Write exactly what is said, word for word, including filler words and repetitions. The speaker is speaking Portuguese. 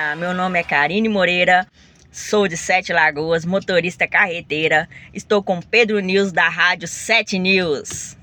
Meu nome é Karine Moreira, sou de Sete Lagoas, motorista carreteira. Estou com Pedro News da Rádio Sete News.